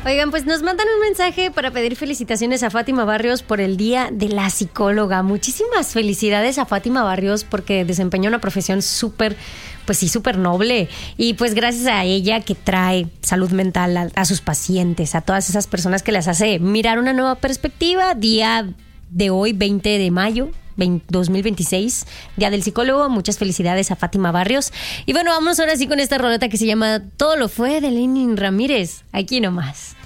Oigan, pues nos mandan un mensaje para pedir felicitaciones a Fátima Barrios por el Día de la Psicóloga. Muchísimas felicidades a Fátima Barrios porque desempeña una profesión súper noble. Y pues gracias a ella que trae salud mental a sus pacientes, a todas esas personas que las hace mirar una nueva perspectiva. Día de hoy, 20 de mayo. 2026, Día del Psicólogo. Muchas felicidades a Fátima Barrios. Y bueno, vamos ahora sí con esta roleta que se llama Todo lo fue de Lenin Ramírez. Aquí nomás.